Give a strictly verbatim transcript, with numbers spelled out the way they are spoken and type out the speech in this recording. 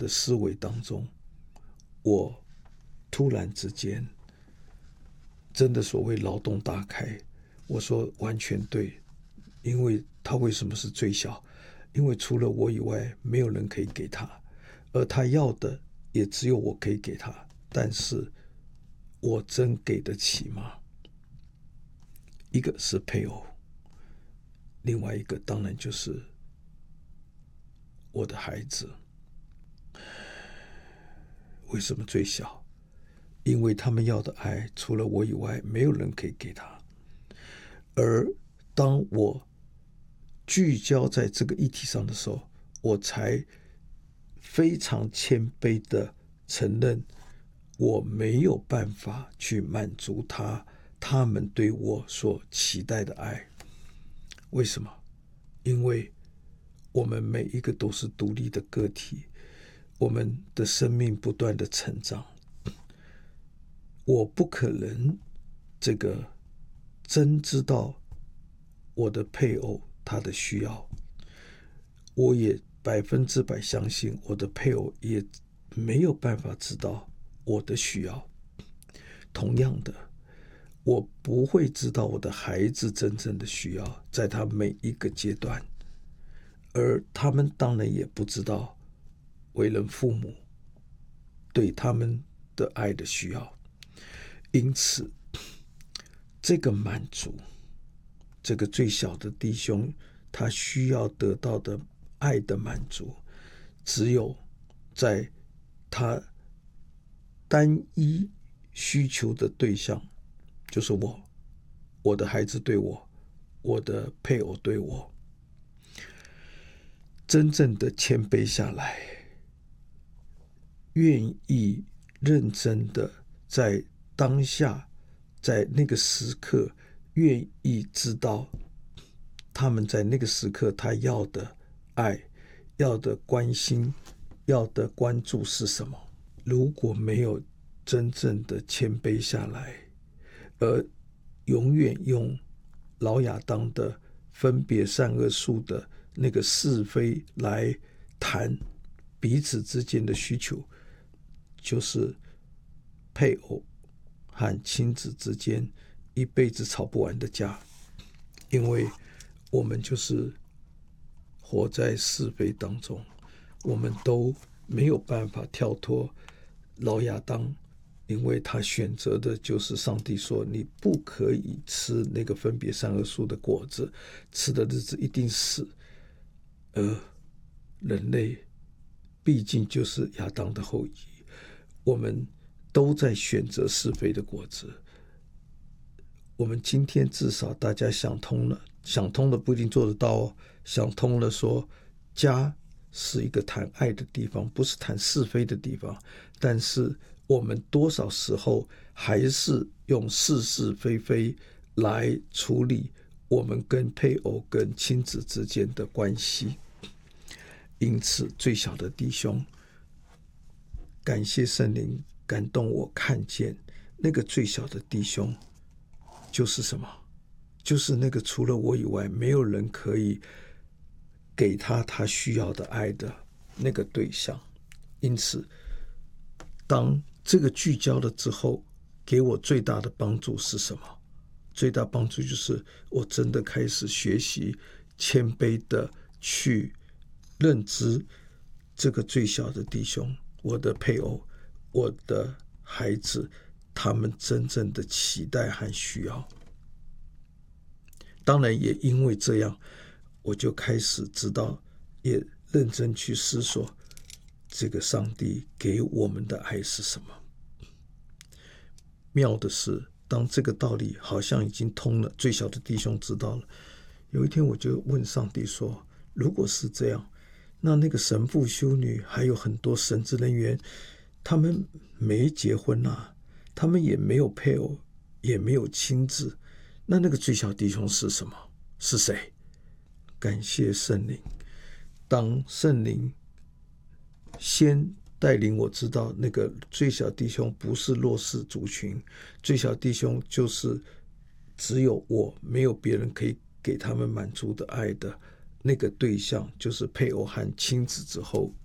的思维当中，我突然之间真的所谓脑洞大开。我说完全对，因为他为什么是最小？因为除了我以外没有人可以给他，而他要的也只有我可以给他，但是我真给得起吗？一个是配偶，另外一个当然就是我的孩子。为什么最小？因为他们要的爱除了我以外没有人可以给他。而当我聚焦在这个议题上的时候，我才非常谦卑的承认我没有办法去满足他他们对我所期待的爱。为什么？因为我们每一个都是独立的个体，我们的生命不断的成长，我不可能这个真知道我的配偶他的需要，我也百分之百相信我的配偶也没有办法知道我的需要。同样的，我不会知道我的孩子真正的需要，在他每一个阶段，而他们当然也不知道为人父母对他们的爱的需要。因此这个满足，这个最小的弟兄他需要得到的爱的满足，只有在他单一需求的对象，就是我，我的孩子对我，我的配偶对我，真正的谦卑下来，愿意认真的在当下，在那个时刻，愿意知道他们在那个时刻他要的爱，要的关心，要的关注是什么。如果没有真正的谦卑下来，而永远用老亚当的分别善恶树的那个是非来谈彼此之间的需求，就是配偶和亲子之间一辈子吵不完的架。因为我们就是活在是非当中，我们都没有办法跳脱老亚当，因为他选择的就是上帝说你不可以吃那个分别善恶树的果子，吃的日子一定死。而人类毕竟就是亚当的后裔，我们都在选择是非的果子。我们今天至少大家想通了，想通了不一定做得到哦。想通了说家是一个谈爱的地方，不是谈是非的地方，但是我们多少时候还是用是是非非来处理我们跟配偶跟亲子之间的关系。因此最小的弟兄，感谢圣灵感动我看见那个最小的弟兄就是什么？就是那个除了我以外没有人可以给他他需要的爱的那个对象。因此当这个聚焦了之后，给我最大的帮助是什么？最大帮助就是我真的开始学习谦卑的去认知这个最小的弟兄，我的配偶，我的孩子，他们真正的期待和需要。当然也因为这样，我就开始知道，也认真去思索这个上帝给我们的爱是什么。妙的是，当这个道理好像已经通了，最小的弟兄知道了，有一天我就问上帝说，如果是这样，那那个神父修女还有很多神职人员，他们没结婚啊，他们也没有配偶，也没有亲子，那那个最小弟兄是什么？是谁？感谢圣灵，当圣灵先带领我知道那个最小弟兄不是弱势族群，最小弟兄就是只有我，没有别人可以给他们满足的爱的那个对象，就是配偶和亲子之后，